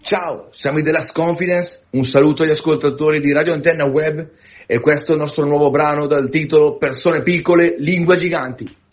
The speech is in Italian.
Ciao, siamo i The Last Confidence, un saluto agli ascoltatori di Radio Antenna Web e questo è il nostro nuovo brano dal titolo Persone piccole, lingue giganti.